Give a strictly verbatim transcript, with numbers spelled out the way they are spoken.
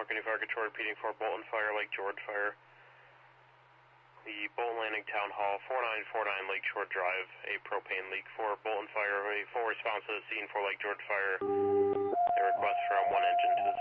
Marketing Fire Control repeating for Bolton Fire, Lake George Fire. The Bolton Landing Town Hall, four nine four nine Lakeshore Drive, a propane leak for Bolton Fire, a full response to the scene for Lake George Fire. A request from one engine to the